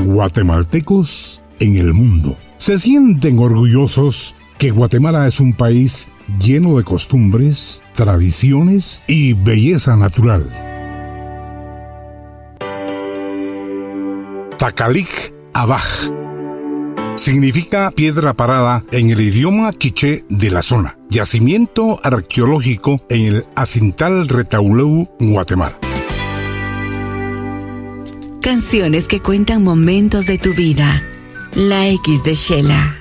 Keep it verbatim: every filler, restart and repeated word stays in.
guatemaltecos en el mundo. Se sienten orgullosos que Guatemala es un país lleno de costumbres, tradiciones y belleza natural. Takalik Abaj significa piedra parada en el idioma quiché de la zona. Yacimiento arqueológico en el Acintal Retauleu, Guatemala. Canciones que cuentan momentos de tu vida. La X de Shela.